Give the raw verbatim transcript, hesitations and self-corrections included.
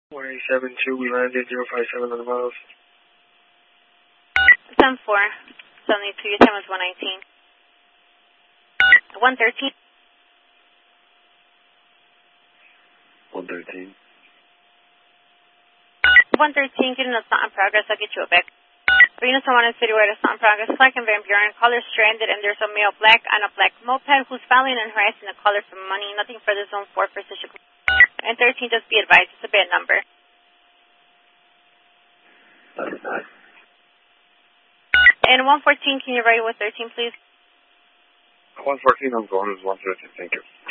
one eight seven two, we landed zero five seven on the miles. seven four, seventy-two, your time was one nineteen. one thirteen. one thirteen. one thirteen, getting a stop in progress, I'll get you a back. Venus one in City Where the stop in progress, Clark and Van Buren, caller stranded, and there's a male black on a black moped who's following and harassing the caller for money, nothing further zone four, precision. And thirteen, just be advised, it's a bad number. And one fourteen, can you write with thirteen, please? one fourteen, I'm going with one thirteen, thank you.